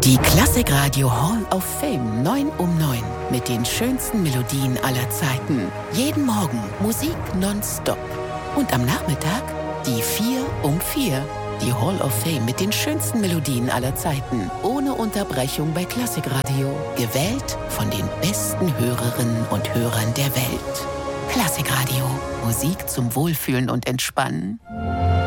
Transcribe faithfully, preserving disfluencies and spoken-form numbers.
Die Klassikradio Hall of Fame neun um neun mit den schönsten Melodien aller Zeiten. Jeden Morgen Musik nonstop. Und am Nachmittag die vier um vier. Die Hall of Fame mit den schönsten Melodien aller Zeiten. Ohne Unterbrechung bei Klassikradio. Gewählt von den besten Hörerinnen und Hörern der Welt. Klassikradio. Musik zum Wohlfühlen und Entspannen.